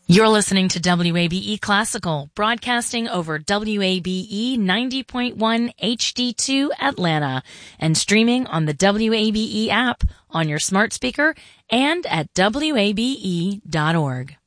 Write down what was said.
You're listening to WABE Classical, broadcasting over WABE 90.1 HD2 Atlanta and streaming on the WABE app on your smart speaker and at WABE.org.